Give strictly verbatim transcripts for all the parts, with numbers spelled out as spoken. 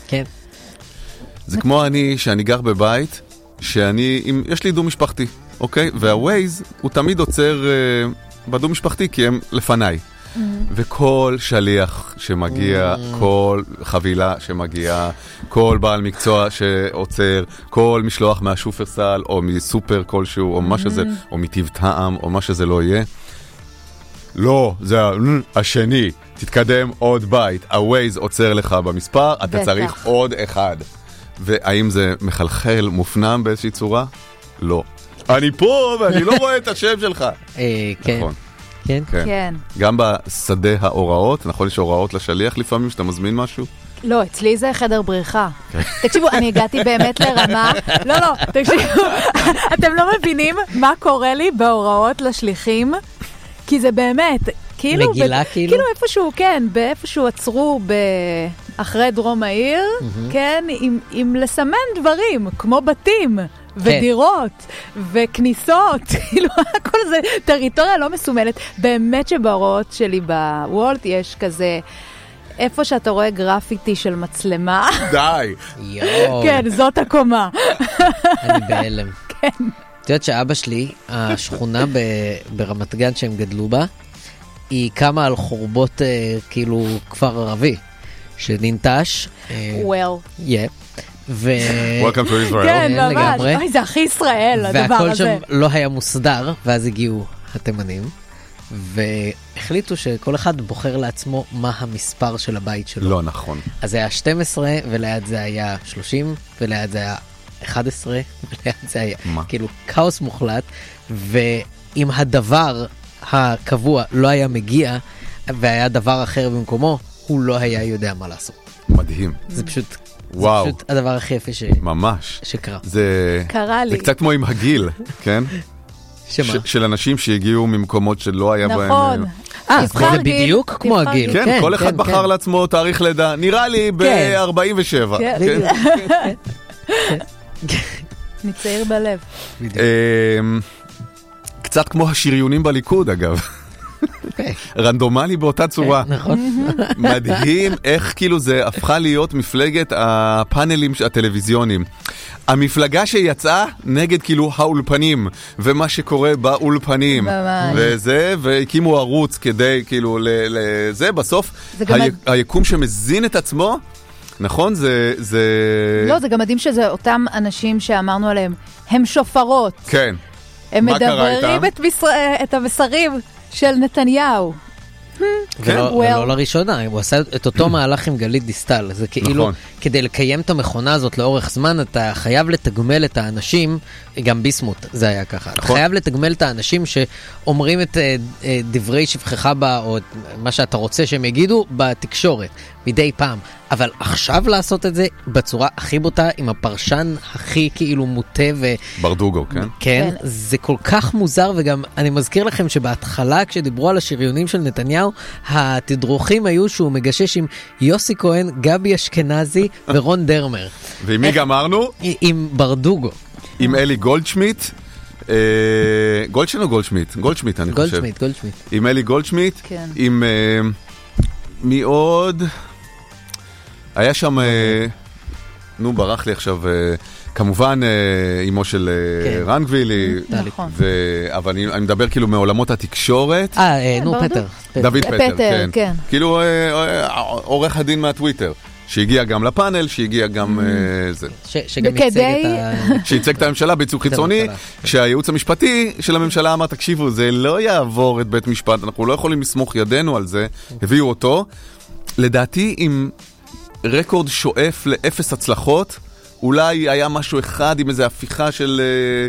כן. זה כמו אני, שאני גר בבית, שאני, אם, יש לי דו משפחתי, אוקיי? והווייז הוא תמיד עוצר אה, בדו משפחתי, כי הם לפניי. Mm-hmm. וכל שליח שמגיע, mm-hmm. כל חבילה שמגיעה, כל בעל מקצוע שעוצר, כל משלוח מהשופרסל, או מסופר כלשהו, או mm-hmm. מה שזה, או מטבע טעם, או מה שזה לא יהיה. לא, זה השני. תתקדם עוד בית. הווייז עוצר לך במספר, אתה צריך עוד אחד. והאם זה מחלחל, מופנם באיזושהי צורה? לא. אני פה ואני לא רואה את השם שלך. כן. נכון. כן? כן. גם בשדה ההוראות, נכון, יש הוראות לשליח לפעמים שאתה מזמין משהו? לא, אצלי זה חדר בריחה. תקשיבו, אני הגעתי באמת לרמה, לא, לא, תקשיבו, אתם לא מבינים מה קורה לי בהוראות לשליחים, כי זה באמת, כאילו, מגילה כאילו? כאילו איפשהו, כן, באיפשהו עצרו אחרי דרום העיר, כן, עם לסמן דברים, כמו בתים. ודירות, וכניסות, כאילו, הכל זה טריטוריה לא מסומלת. באמת שבהוראות שלי בוולט יש כזה, איפה שאתה רואה גרפיטי של מצלמה. די. יואו. כן, זאת הקומה. אני בהלם. כן. את יודעת שאבא שלי, השכונה ברמת גן שהם גדלו בה, היא קמה על חורבות כאילו כפר ערבי, שננטש. well. Yeah. ו... Welcome to Israel. כן, ממש. אוי, זה הכי ישראל, הדבר הזה. והכל שם לא היה מוסדר, ואז הגיעו התימנים, והחליטו שכל אחד בוחר לעצמו מה המספר של הבית שלו. לא נכון. אז זה היה שתים עשרה, וליד זה היה שלושים, וליד זה היה אחת עשרה, וליד זה היה מה? כאילו כאוס מוחלט, ואם הדבר הקבוע לא היה מגיע, והיה דבר אחר במקומו, הוא לא היה יודע מה לעשות. מדהים. זה פשוט... וואו. זה פשוט הדבר הכי יפה ש... ממש. שקרה. זה... קרה לי. זה קצת כמו עם הגיל, כן? שמה? ש... של אנשים שהגיעו ממקומות שלא היה בהם... נכון. אה, זה בדיוק כמו הגיל. כן, כל אחד בחר לעצמו תאריך לידה. נראה לי ב-ארבעים ושבע. כן. נצעיר בלב. קצת כמו השריונים בליכוד, אגב. רנדומלי באותה צורה. נכון. מדהים איך כאילו זה הפכה להיות מפלגת הפאנלים הטלוויזיוניים. המפלגה שיצאה נגד כאילו האולפנים ומה שקורה באולפנים. וזה, והקימו ערוץ כדי כאילו לזה, בסוף היקום שמזין את עצמו, נכון? זה... לא, זה גם מדהים שזה אותם אנשים שאמרנו עליהם, הם שופרות. כן. הם מדברים את המסרים של נתניהו. ולא לראשונה, הוא עשה את אותו מהלך עם גלית דיסטל, זה כאילו, כדי לקיים את המכונה הזאת לאורך זמן, אתה חייב לתגמל את האנשים, גם ביסמוט זה היה ככה, אתה חייב לתגמל את האנשים שאומרים את דברי שבחך בה, או מה שאתה רוצה שהם יגידו, בתקשורת, מדי פעם, אבל עכשיו לעשות את זה בצורה הכי בוטה, עם הפרשן הכי כאילו מוטה ו... ברדוגו, כן? כן, זה כל כך מוזר, וגם אני מזכיר לכם שבהתחלה, כשדיברו על השריונים של נתניהו, התדרוכים היו שהוא מגשש עם יוסי כהן, גבי אשכנזי ורון דרמר. ועם מי גמרנו? עם ברדוגו. עם אלי גולדשמיט. גולדשטיין או גולדשמיט? גולדשמיט, אני חושב. גולדשמיט, גולדשמיט. עם אלי גולדשמיט. כן. עם... מי עוד? היה שם... נו, ברח לי עכשיו... כמובן, אימו של רן גבילי, אבל אני מדבר כאילו מעולמות התקשורת. אה, נו, פטר. דוד פטר, כן. כאילו עורך הדין מהטוויטר, שהגיע גם לפאנל, שהגיע גם זה. שגם שייצג את הממשלה בייצוג חיצוני, כשהייעוץ המשפטי של הממשלה אמר, תקשיבו, זה לא יעבור את בית משפט, אנחנו לא יכולים לסמוך ידינו על זה, הביאו אותו. לדעתי, עם רקורד שואף לאפס הצלחות, אולי היה משהו אחד עם איזו הפיכה של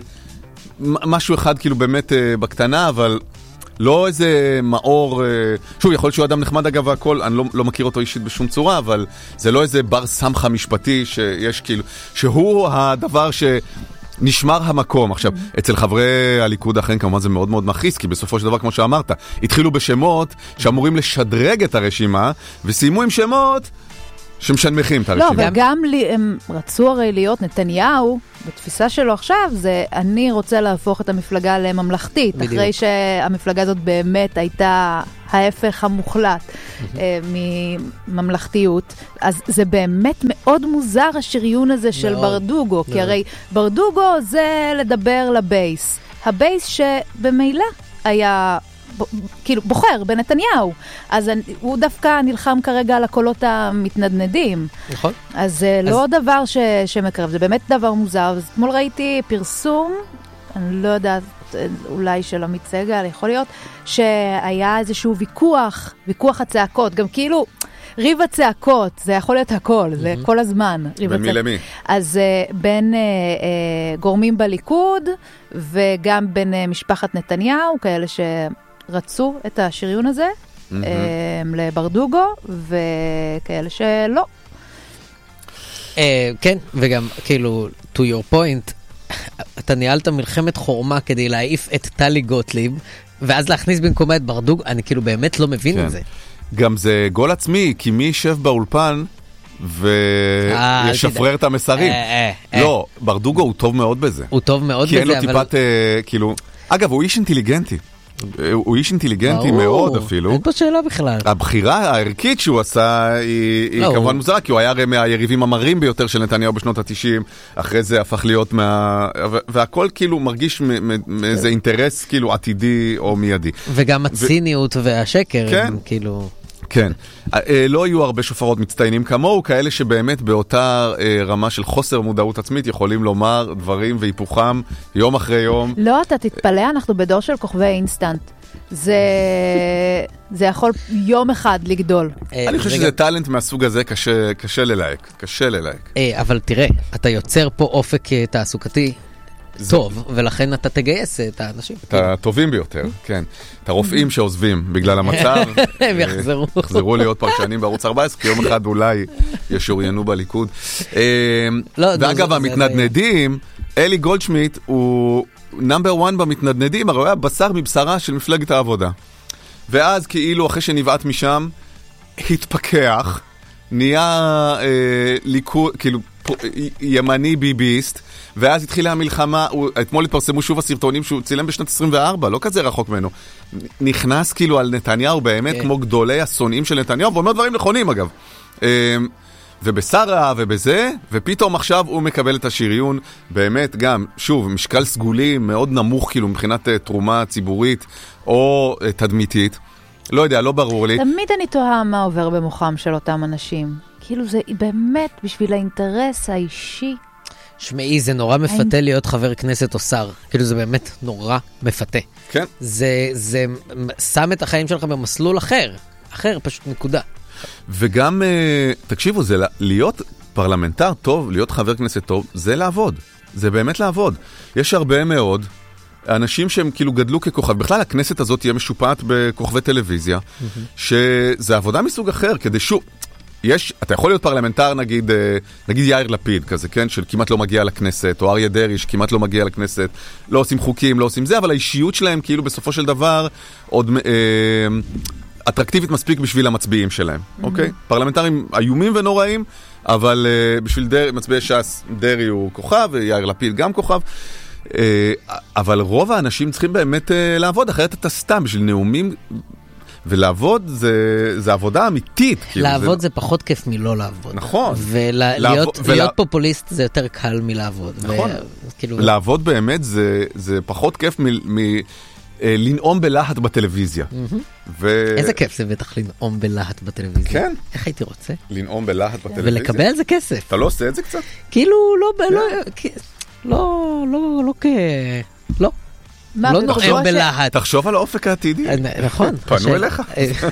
משהו אחד כאילו באמת בקטנה, אבל לא איזה מאור, שוב, יכול להיות שהוא אדם נחמד אגב והכל, אני לא, לא מכיר אותו אישית בשום צורה, אבל זה לא איזה בר סמכה משפטי שיש כאילו, שהוא הדבר שנשמר המקום. עכשיו, אצל חברי הליכוד האחרים כמובן זה מאוד מאוד מכעיס, כי בסופו של דבר, כמו שאמרת, התחילו בשמות שאמורים לשדרג את הרשימה, וסיימו עם שמות שמשנמכים את הרשימה. לא, אבל גם לי, הם רצו הרי להיות נתניהו, בתפיסה שלו עכשיו, זה אני רוצה להפוך את המפלגה לממלכתית, בדיוק. אחרי שהמפלגה הזאת באמת הייתה ההפך המוחלט מממלכתיות. אז זה באמת מאוד מוזר השריון הזה של ברדוגו, כי הרי ברדוגו זה לדבר לבייס. הבייס שבמילא היה כאילו בוחר בנתניהו, אז הוא דווקא נלחם כרגע על הקולות המתנדנדים. נכון. אז זה לא דבר שמקרב, זה באמת דבר מוזר. אתמול ראיתי פרסום, אני לא יודעת, אולי של עמית סגל, יכול להיות, שהיה איזשהו ויכוח, ויכוח הצעקות, גם כאילו ריב הצעקות, זה יכול להיות הכל, זה כל הזמן. בין מי למי? אז בין גורמים בליכוד, וגם בין משפחת נתניהו, כאלה שרצו את השריון הזה, לברדוגו, וכאלה שלא. כן, וגם כאילו, to your point, אתה ניהלת מלחמת חורמה כדי להעיף את טלי גוטליב, ואז להכניס במקומה את ברדוגו, אני כאילו באמת לא מבין את זה. גם זה גול עצמי, כי מי יישב באולפן וישפרר את המסרים. לא, ברדוגו הוא טוב מאוד בזה. הוא טוב מאוד בזה, אבל... כי אין לו טיפת, כאילו... אגב, הוא איש אינטליגנטי. הוא איש אינטליגנטי מאוד אפילו. אין פה שאלה בכלל. הבחירה הערכית שהוא עשה היא כמובן מוזרה, כי הוא היה הרי מהיריבים המרים ביותר של נתניהו בשנות ה-תשעים, אחרי זה הפך להיות מה... והכל כאילו מרגיש מאיזה אינטרס כאילו עתידי או מיידי. וגם הציניות והשקר, כאילו... כן, לא יהיו הרבה שופרות מצטיינים כמוהו, כאלה שבאמת באותה רמה של חוסר מודעות עצמית יכולים לומר דברים והיפוכם יום אחרי יום. לא, אתה תתפלא, אנחנו בדור של כוכבי אינסטנט. זה, זה יכול יום אחד לגדול. אני חושב שזה טלנט מהסוג הזה קשה, קשה ללהק, קשה ללהק. אבל תראה, אתה יוצר פה אופק תעסוקתי טוב, ולכן אתה תגייס את האנשים. את הטובים ביותר, כן. את הרופאים שעוזבים בגלל המצב. הם יחזרו. יחזרו להיות פרשנים בערוץ ארבע עשרה, כי יום אחד אולי ישוריינו בליכוד. ואגב, המתנדנדים, אלי גולדשמיט הוא נאמבר וואן במתנדנדים, הרי הוא היה בשר מבשרה של מפלגת העבודה. ואז כאילו אחרי שנבעט משם, התפכח, נהיה ליכוד, כאילו ימני ביביסט, ואז התחילה המלחמה, אתמול התפרסמו שוב הסרטונים שהוא צילם בשנת עשרים וארבע, לא כזה רחוק ממנו. נכנס כאילו על נתניהו באמת כמו גדולי השונאים של נתניהו, ואומר דברים נכונים אגב. ובשרה ובזה, ופתאום עכשיו הוא מקבל את השריון, באמת גם, שוב, משקל סגולי מאוד נמוך כאילו מבחינת תרומה ציבורית או תדמיתית. לא יודע, לא ברור לי. תמיד אני תוהה מה עובר במוחם של אותם אנשים. כאילו זה באמת בשביל האינטרס האישי. שמעי, זה נורא מפתה להיות חבר כנסת או שר. כאילו זה באמת נורא מפתה. כן. זה, זה שם את החיים שלך במסלול אחר. אחר, פשוט נקודה. וגם, תקשיבו, זה להיות פרלמנטר טוב, להיות חבר כנסת טוב, זה לעבוד. זה באמת לעבוד. יש הרבה מאוד אנשים שהם כאילו גדלו ככוכב. בכלל, הכנסת הזאת תהיה משופעת בכוכבי טלוויזיה, שזה עבודה מסוג אחר, כדי שוב... יש, אתה יכול להיות פרלמנטר, נגיד, נגיד יאיר לפיד כזה, כן? של כמעט לא מגיע לכנסת, או אריה דרעי שכמעט לא מגיע לכנסת, לא עושים חוקים, לא עושים זה, אבל האישיות שלהם כאילו בסופו של דבר עוד אה, אטרקטיבית מספיק בשביל המצביעים שלהם, mm-hmm. אוקיי? פרלמנטרים איומים ונוראים, אבל אה, בשביל דר, מצביעי ש"ס, דרעי הוא כוכב, ויאיר לפיד גם כוכב, אה, אבל רוב האנשים צריכים באמת אה, לעבוד, אחרת אתה סתם בשביל נאומים... ולעבוד זה, זה עבודה אמיתית. לעבוד זה... זה פחות כיף מלא לעבוד. נכון. ולהיות לעבוד, ולה... פופוליסט זה יותר קל מלעבוד. נכון. ו... כאילו... לעבוד באמת זה, זה פחות כיף מ... מ... לנאום בלהט בטלוויזיה. Mm-hmm. ו... איזה כיף זה בטח לנאום בלהט בטלוויזיה. כן. איך הייתי רוצה? לנאום בלהט בטלוויזיה. ולקבל על זה כסף. אתה לא עושה את זה קצת? כאילו לא, לא, לא, לא, לא כ... לא. לא נוחם בלהט. תחשוב על האופק העתידי. נכון. פנו אליך.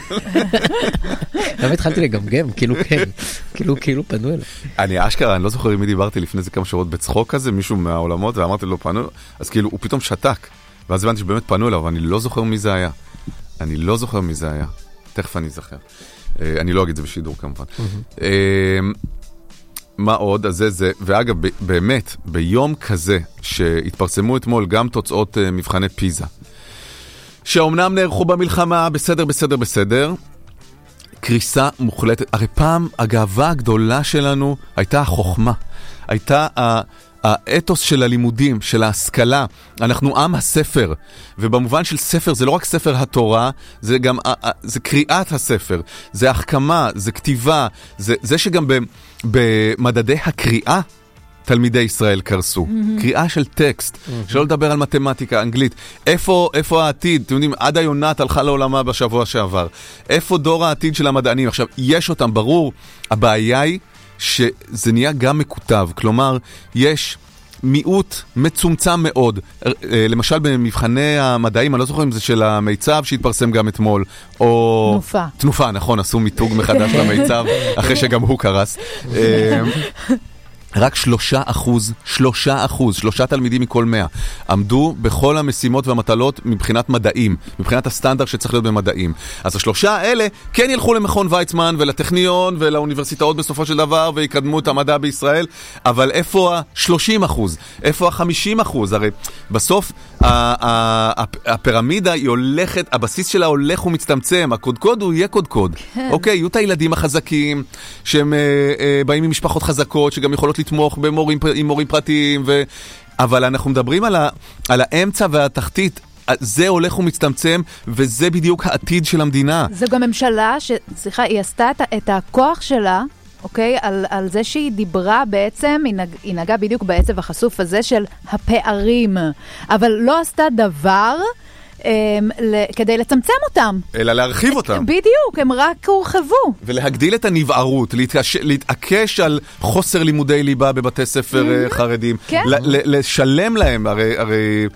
גם התחלתי לגמגם, כאילו כן. כאילו, כאילו פנו אליך. אני אשכרה, אני לא זוכר עם מי דיברתי לפני זה כמה שעות בצחוק כזה, מישהו מהעולמות, ואמרתי לו פנו, אז כאילו הוא פתאום שתק. ואז הבנתי שבאמת פנו אליו, אבל אני לא זוכר מי זה היה. אני לא זוכר מי זה היה. תכף אני זוכר. אני לא אגיד זה בשידור כמובן. מה עוד? אז זה זה, ואגב, באמת, ביום כזה שהתפרסמו אתמול גם תוצאות מבחני פיזה, שאומנם נערכו במלחמה, בסדר, בסדר, בסדר, קריסה מוחלטת. הרי פעם הגאווה הגדולה שלנו הייתה החוכמה. הייתה ה... האתוס של הלימודים, של ההשכלה. אנחנו עם הספר, ובמובן של ספר זה לא רק ספר התורה, זה גם, זה קריאת הספר, זה החכמה, זה כתיבה, זה, זה שגם במדדי הקריאה, תלמידי ישראל קרסו. Mm-hmm. קריאה של טקסט, mm-hmm. שלא לדבר על מתמטיקה, אנגלית. איפה, איפה העתיד? אתם יודעים, עדה יונת הלכה לעולמה בשבוע שעבר. איפה דור העתיד של המדענים? עכשיו, יש אותם, ברור, הבעיה היא שזה נהיה גם מקוטב, כלומר, יש מיעוט מצומצם מאוד, למשל במבחני המדעים, אני לא זוכר אם זה של המיצב שהתפרסם גם אתמול, או... תנופה. תנופה, נכון, עשו מיתוג מחדש למיצב, אחרי שגם הוא קרס. רק שלושה אחוז, שלושה אחוז, שלושה תלמידים מכל מאה, עמדו בכל המשימות והמטלות מבחינת מדעים, מבחינת הסטנדרט שצריך להיות במדעים. אז השלושה האלה כן ילכו למכון ויצמן ולטכניון ולאוניברסיטאות בסופו של דבר ויקדמו את המדע בישראל, אבל איפה ה-שלושים אחוז? איפה ה-חמישים אחוז? הרי בסוף הפירמידה היא הולכת, הבסיס שלה הולך ומצטמצם, הקודקוד הוא יהיה קודקוד. אוקיי, יהיו את הילדים החזקים, שהם באים ממשפחות חזקות, שגם יכולות לתמוך במורים, עם מורים פרטיים, ו... אבל אנחנו מדברים על, ה... על האמצע והתחתית, זה הולך ומצטמצם, וזה בדיוק העתיד של המדינה. זו גם ממשלה, ש... סליחה, היא עשתה את, את הכוח שלה, אוקיי? על, על זה שהיא דיברה בעצם, היא, נג... היא נגעה בדיוק בעצב החשוף הזה של הפערים, אבל לא עשתה דבר כדי לצמצם אותם. אלא להרחיב אותם. בדיוק, הם רק הורחבו. ולהגדיל את הנבערות, להתעקש על חוסר לימודי ליבה בבתי ספר חרדים, לשלם להם, הרי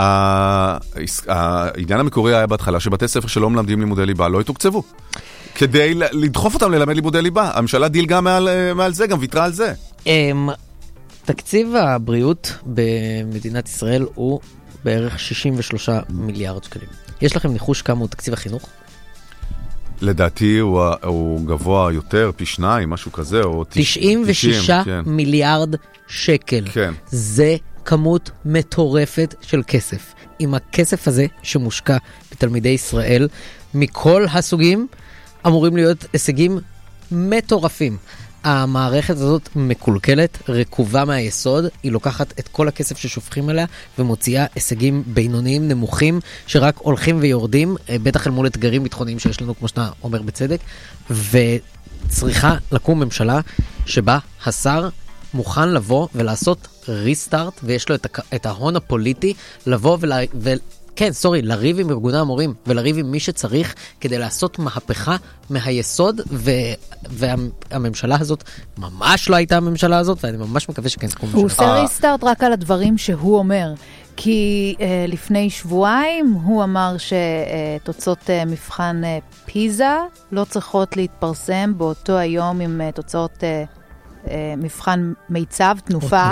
העניין המקורי היה בהתחלה שבתי ספר שלא מלמדים לימודי ליבה לא יתוקצבו. כדי לדחוף אותם ללמד לימודי ליבה. הממשלה דילגה מעל זה, גם ויתרה על זה. תקציב הבריאות במדינת ישראל הוא בערך שישים ושלושה מיליארד שקלים. יש לכם ניחוש כמה הוא תקציב החינוך? לדעתי הוא, הוא גבוה יותר, פי שניים, משהו כזה, או תשעים ושישה כן. מיליארד שקל. כן. זה כמות מטורפת של כסף. עם הכסף הזה שמושקע בתלמידי ישראל, מכל הסוגים אמורים להיות הישגים מטורפים. המערכת הזאת מקולקלת, רקובה מהיסוד, היא לוקחת את כל הכסף ששופכים עליה ומוציאה הישגים בינוניים נמוכים שרק הולכים ויורדים, בטח אל מול אתגרים ביטחוניים שיש לנו, כמו שאתה אומר בצדק, וצריכה לקום ממשלה שבה השר מוכן לבוא ולעשות ריסטארט, ויש לו את, את ההון הפוליטי לבוא ול... ול... כן, סורי, לריב עם ארגוני המורים, ולריב עם מי שצריך, כדי לעשות מהפכה מהיסוד, ו... והממשלה הזאת ממש לא הייתה הממשלה הזאת, ואני ממש מקווה שכן תקום ממשלה. הוא עושה ריסטארט רק על הדברים שהוא אומר, כי אה, לפני שבועיים הוא אמר שתוצאות אה, מבחן אה, פיזה לא צריכות להתפרסם באותו היום עם אה, תוצאות... אה, מבחן מיצב, תנופה,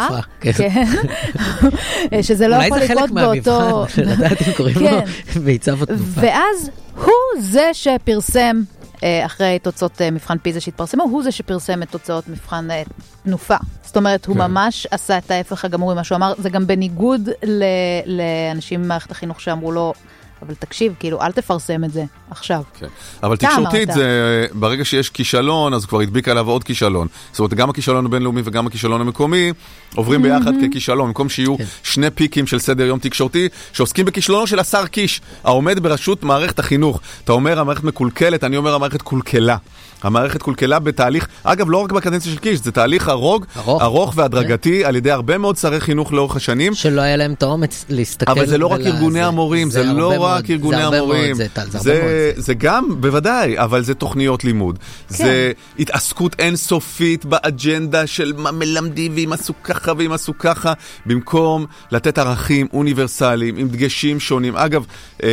שזה לא יכול לקרות באותו... אולי זה חלק מהמבחן, שלדעת אם קוראים לו מיצב או תנופה. ואז הוא זה שפרסם, אחרי תוצאות מבחן פיזה שהתפרסמו, הוא זה שפרסם את תוצאות מבחן תנופה. זאת אומרת, הוא ממש עשה את ההפך הגמור ממה שהוא אמר, זה גם בניגוד לאנשים ממערכת החינוך שאמרו לו, אבל תקשיב, כאילו, אל תפרסם את זה עכשיו. כן. אבל תקשורתית, זה, ברגע שיש כישלון, אז כבר הדביק עליו עוד כישלון. זאת אומרת, גם הכישלון הבינלאומי וגם הכישלון המקומי, עוברים ביחד ככישלון. במקום שיהיו שני פיקים של סדר יום תקשורתי, שעוסקים בכישלונו של השר קיש, העומד בראשות מערכת החינוך. אתה אומר, המערכת מקולקלת, אני אומר, המערכת קולקלה. המערכת קולקלה בתהליך, אגב, לא רק בקדנציה של קיש, זה תהליך ארוך, ארוך והדרגתי, על ידי הרבה מאוד שרי חינוך לאורך השנים. שלא היה להם את האומץ להסתכל. אבל זה לא רק ארגוני המורים, זה לא רק ארגוני המורים. זה גם, בוודאי, אבל זה תוכניות לימוד. זה התעסקות אינסופית באג'נדה של מה מלמדים, ואם עשו ככה ואם עשו ככה, במקום לתת ערכים אוניברסליים, עם דגשים שונים. אגב,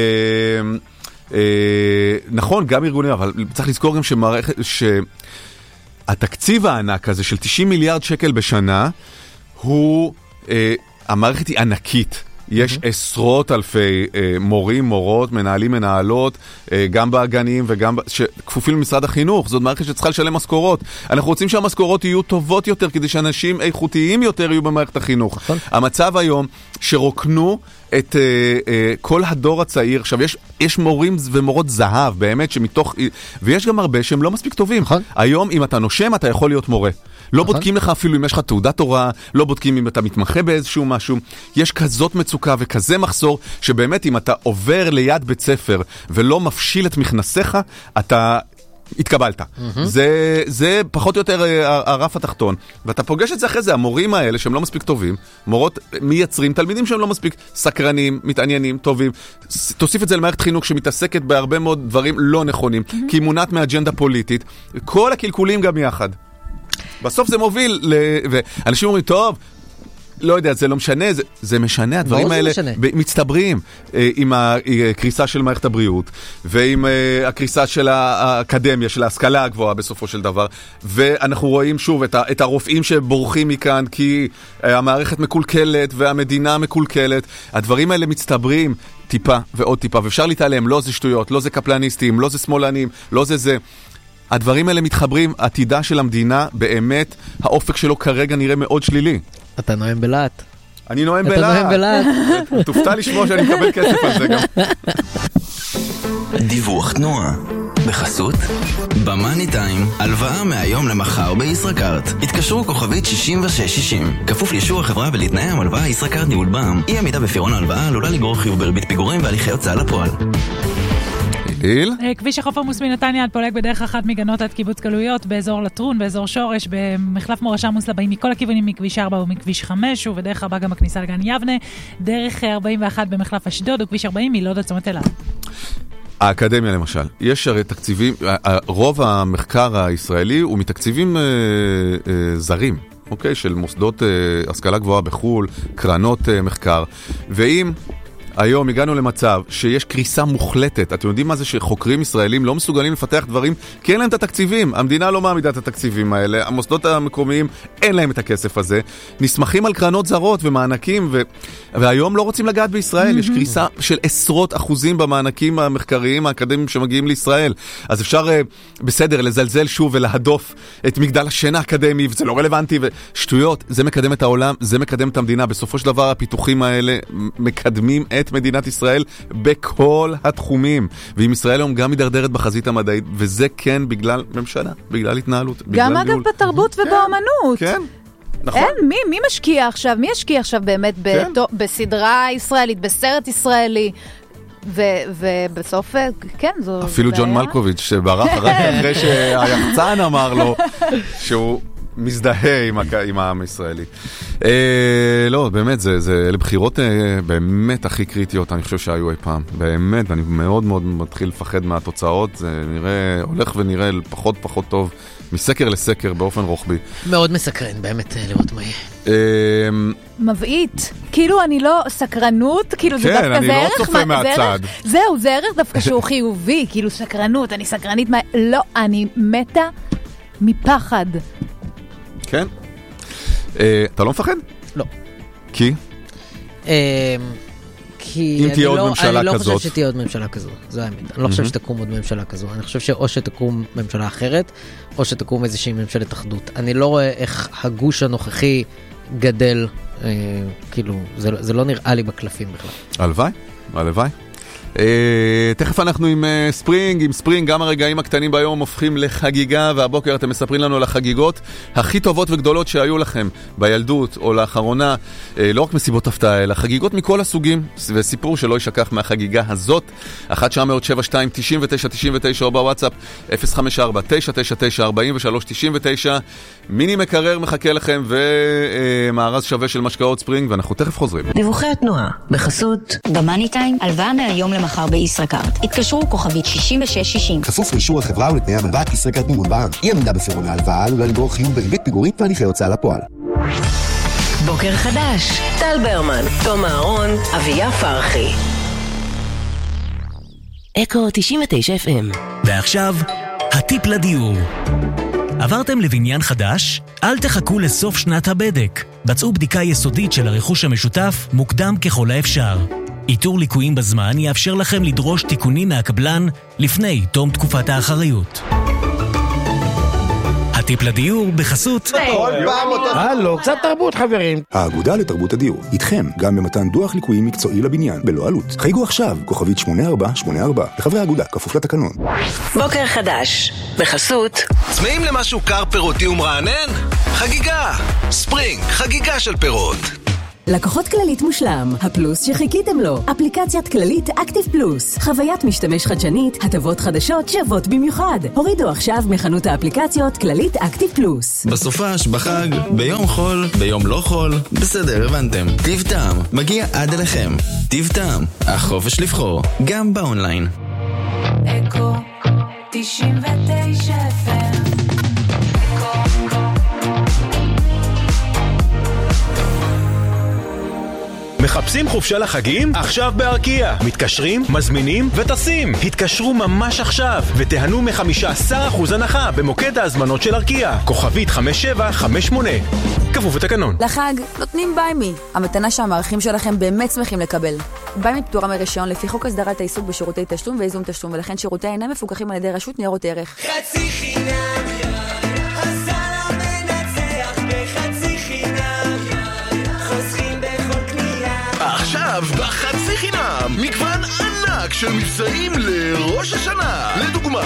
נכון, גם ארגונים, אבל צריך לזכור גם שמערכת, שהתקציב הענק הזה של תשעים מיליארד שקל בשנה, הוא, המערכת היא ענקית. יש עשרות אלפי מורים, מורות, מנהלים, מנהלות, גם בהגנים וגם שכפופים למשרד החינוך. זאת מערכת שצריכה לשלם משכורות. אנחנו רוצים שהמשכורות יהיו טובות יותר, כדי שאנשים איכותיים יותר יהיו במערכת החינוך. המצב היום, שרוקנו את uh, uh, כל הדור הצעיר. עכשיו, יש, יש מורים ומורות זהב, באמת, שמתוך... ויש גם הרבה שהם לא מספיק טובים. נכון. היום, אם אתה נושם, אתה יכול להיות מורה. לא נכון. בודקים לך אפילו אם יש לך תעודת הוראה, לא בודקים אם אתה מתמחה באיזשהו משהו. יש כזאת מצוקה וכזה מחסור, שבאמת, אם אתה עובר ליד בית ספר ולא מפשיל את מכנסיך, אתה... התקבלת. Mm-hmm. זה, זה פחות או יותר הרף התחתון. ואתה פוגש את זה אחרי זה, המורים האלה שהם לא מספיק טובים, מורות מייצרים תלמידים שהם לא מספיק סקרנים, מתעניינים, טובים. תוסיף את זה למערכת חינוך שמתעסקת בהרבה מאוד דברים לא נכונים, mm-hmm. כי היא מונעת מאג'נדה פוליטית. כל הקלקולים גם יחד. בסוף זה מוביל, ל... ואנשים אומרים, טוב, לא יודע, זה לא משנה, זה, זה משנה, הדברים האלה משנה. מצטברים אה, עם הקריסה של מערכת הבריאות, ועם אה, הקריסה של האקדמיה, של ההשכלה הגבוהה בסופו של דבר, ואנחנו רואים שוב את, ה, את הרופאים שבורחים מכאן, כי אה, המערכת מקולקלת והמדינה מקולקלת, הדברים האלה מצטברים טיפה ועוד טיפה, ואפשר להתעלם, לא זה שטויות, לא זה קפלניסטים, לא זה שמאלנים, לא זה זה. הדברים האלה מתחברים, עתידה של המדינה, באמת, האופק שלו כרגע נראה מאוד שלילי. אתה נואם בלעת. אני נואם בלעת. אתה נואם בלעת. תופתע לשמוע שאני מקבל כסף על זה גם. דיווח תנועה. בחסות במאני טיים, הלוואה מהיום למחר בישראכרט. התקשרו כוכבית שישים ושש שישים. כפוף לאישור החברה ולתנאי המלוואה ישראכרט ניהול בע"מ. אי עמידה בפירעון ההלוואה עלולה לגרור חיוב בריבית פיגורים והליכי הוצאה לפועל. כביש החוף עמוס מנתניה עד פולג בדרך אחת מגנות עד קיבוץ גלויות, באזור לטרון, באזור שורש, במחלף מורשה עמוס לבאים מכל הכיוונים מכביש ארבע ומכביש חמש, ובדרך הבא גם הכניסה לגן יבנה, דרך ארבעים ואחת במחלף אשדוד וכביש ארבעים מלוד עד צומת אילת. האקדמיה למשל, יש הרי תקציבים, רוב המחקר הישראלי הוא מתקציבים אה, אה, זרים, אוקיי? של מוסדות אה, השכלה גבוהה בחול, קרנות אה, מחקר, ואם היום הגענו למצב שיש קריסה מוחלטת. אתם יודעים מה זה שחוקרים ישראלים לא מסוגלים לפתח דברים כי אין להם את התקציבים. המדינה לא מעמידה את התקציבים האלה. המוסדות המקומיים אין להם את הכסף הזה. נסמכים על קרנות זרות ומענקים ו... והיום לא רוצים לגעת בישראל. Mm-hmm. יש קריסה של עשרות אחוזים במענקים המחקריים האקדמיים שמגיעים לישראל. אז אפשר בסדר לזלזל שוב ולהדוף את מגדל השנה האקדמי וזה לא רלוונטי ושטויות. זה מקדם את העולם, זה מקדם את המדינה. בסופו של דבר הפיתוחים האלה מקדמים את מדינת ישראל בכל התחומים. ועם ישראל היום גם מדרדרת בחזית המדעית, וזה כן בגלל ממשלה, בגלל התנהלות, בגלל גם ניהול. אגב בתרבות כן, ובאמנות. כן, נכון. אין, מי, מי משקיע עכשיו? מי ישקיע עכשיו באמת כן. ב- בסדרה ישראלית, בסרט ישראלי? ו- ובסוף, כן, זו... אפילו ג'ון היה... מלקוביץ' שברח אחרי שהיחצן אמר לו שהוא... מזדהה עם, עם העם הישראלי. אה, לא, באמת, זה, זה, אלה בחירות אה, באמת הכי קריטיות, אני חושב שהיו אי פעם. באמת, ואני מאוד מאוד מתחיל לפחד מהתוצאות. זה נראה, הולך ונראה פחות פחות טוב, מסקר לסקר באופן רוחבי. מאוד מסקרן, באמת, לראות מה יהיה. אה, מבעית. כאילו אני לא, סקרנות, כאילו כן, זה דווקא זה לא ערך. צופה מהצד. זה, זהו, זה ערך דווקא שהוא חיובי, כאילו סקרנות, אני סקרנית, מה, לא, אני מתה מפחד. כן. אה, אתה לא מפחד? לא. כי? אה, כי אם תהיה עוד לא, ממשלה אני לא כזאת. חושב שתהיה עוד ממשלה כזו, זו האמת. אני לא חושב שתקום עוד ממשלה כזו. אני חושב שאו שתקום ממשלה אחרת, או שתקום איזושהי ממשלת אחדות. אני לא רואה איך הגוש הנוכחי גדל, אה, כאילו, זה, זה לא נראה לי בקלפים בכלל. הלוואי, הלוואי. Uh, תכף אנחנו עם uh, ספרינג, עם ספרינג גם הרגעים הקטנים ביום הופכים לחגיגה, והבוקר אתם מספרים לנו על החגיגות הכי טובות וגדולות שהיו לכם בילדות או לאחרונה, uh, לא רק מסיבות הפתעה, אלא חגיגות מכל הסוגים, וסיפור שלא ישכח מהחגיגה הזאת. אחת תשע אפס אפס שבע שתיים תשעים ותשע תשעים ותשע או בוואטסאפ אפס חמש ארבע תשע תשע תשע ארבעים ושלוש תשעים ותשע. מיני מקרר מחכה לכם ומארז שווה של משקאות ספרינג, ואנחנו תכף חוזרים. דיווחי התנועה בחסות במאני טיים, הלוואה מהיום למחר בישראכרט. התקשרו כוכבית שישים ושש שישים. כפוף לאישור החברה ולתנאי המלוואה ישראכרט ניהול בע"מ. אי עמידה בפירעון ההלוואה עלולה לגרור חיוב בריבית פיגורים והליכי הוצאה לפועל. בוקר חדש, טל ברמן, תום אהרון, אביה פרחי. אקו תשעים ותשע אף אם. ועכשיו, הטיפ לדיור. עברתם לבניין חדש? אל תחכו לסוף שנת הבדק. בצעו בדיקה יסודית של הרכוש המשותף מוקדם ככל האפשר. איתור ליקויים בזמן יאפשר לכם לדרוש תיקונים מהקבלן לפני תום תקופת האחריות. הטיפ לדיור בחסות. כל פעם אותו... הלו, קצת תרבות חברים. האגודה לתרבות הדיור, איתכם גם במתן דוח ליקויים מקצועי לבניין, בלא עלות. חייגו עכשיו, כוכבית שמונה ארבע שמונה ארבע, לחברי האגודה, כפוף לתקנון. בוקר חדש, בחסות. צמאים למשהו קר פירותי ומרענן? חגיגה! ספרינג, חגיגה של פירות. לקוחות כללית מושלם, הפלוס שחיכיתם לו. אפליקציית כללית אקטיב פלוס. חוויית משתמש חדשנית, הטבות חדשות שוות במיוחד. הורידו עכשיו מחנות האפליקציות כללית אקטיב פלוס. בסופש, בחג, ביום חול, ביום לא חול. בסדר, הבנתם. טיב טעם, מגיע עד אליכם. טיב טעם, החופש לבחור, גם באונליין. אקו תשעים ותשע אף אם. מחפשים חופשה לחגים? עכשיו בארקיע. מתקשרים, מזמינים וטסים. התקשרו ממש עכשיו ותיהנו מ-חמישה עשר אחוז הנחה במוקד ההזמנות של ארקיע. כוכבית חמש שבע חמש שמונה. כפוף לתקנון. לחג נותנים ביימי, המתנה שהמערכים שלכם באמת שמחים לקבל. ביימי פטורה מרישיון לפי חוק הסדרת העיסוק בשירותי תשלום וייזום תשלום, ולכן שירותי אינם מפוקחים על ידי רשות ניירות ערך. חצי חינם, הסל המנצח בחצי חינם, חוסכים בכל קנייה. עכשיו בחצי חינם מגוון ענק של מבצעים לראש השנה. לדוגמה,